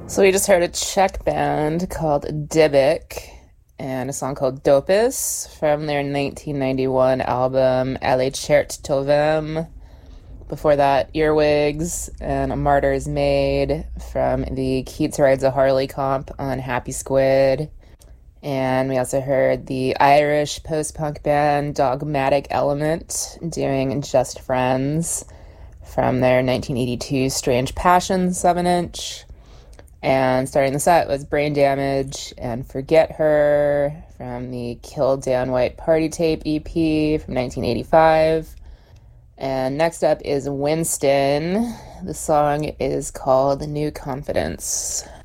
So we just heard a Czech band called Dybbuk and a song called Dopus from their 1991 album Ale Čert to Vem. Before that, Earwigs and A Martyr's Maid from the Keats Rides a Harley comp on Happy Squid. And we also heard the Irish post-punk band Dogmatic Element doing Just Friends from their 1982 Strange Passions 7-inch. And starting the set was Brain Damage and Forget Her from the Kill Dan White Party Tape EP from 1985. And next up is Winston. The song is called New Confidence.